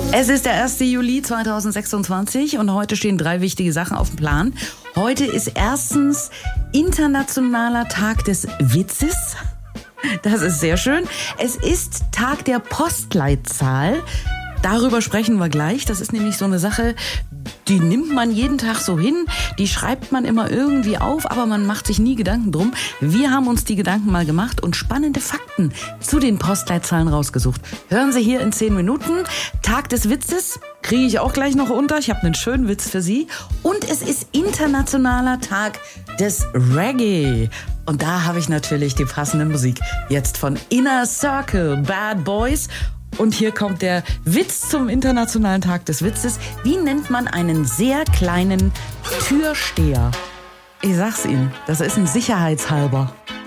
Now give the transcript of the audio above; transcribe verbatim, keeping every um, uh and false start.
Es ist der erste Juli zweitausendsechsundzwanzig und heute stehen drei wichtige Sachen auf dem Plan. Heute ist erstens Internationaler Tag des Witzes. Das ist sehr schön. Es ist Tag der Postleitzahl. Darüber sprechen wir gleich. Das ist nämlich so eine Sache, die nimmt man jeden Tag so hin. Die schreibt man immer irgendwie auf, aber man macht sich nie Gedanken drum. Wir haben uns die Gedanken mal gemacht und spannende Fakten zu den Postleitzahlen rausgesucht. Hören Sie hier in zehn Minuten. Tag des Witzes kriege ich auch gleich noch unter. Ich habe einen schönen Witz für Sie. Und es ist Internationaler Tag des Reggae. Und da habe ich natürlich die passende Musik. Jetzt von Inner Circle, Bad Boys. Und hier kommt der Witz zum Internationalen Tag des Witzes. Wie nennt man einen sehr kleinen Türsteher? Ich sag's Ihnen, das ist ein Sicherheitshalber.